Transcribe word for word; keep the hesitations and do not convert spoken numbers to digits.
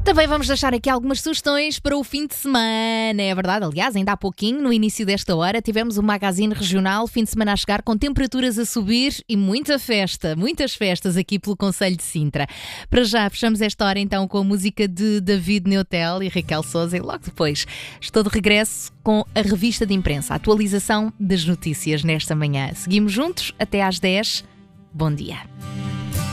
Também vamos deixar aqui algumas sugestões para o fim de semana. É verdade, aliás, ainda há pouquinho, no início desta hora, tivemos o Magazine Regional, fim de semana a chegar, com temperaturas a subir e muita festa, muitas festas aqui pelo Concelho de Sintra. Para já, fechamos esta hora então com a música de David Neutel e Raquel Sousa e logo depois estou de regresso com a revista de imprensa, a atualização das notícias nesta manhã. Seguimos juntos até às dez. Bom dia.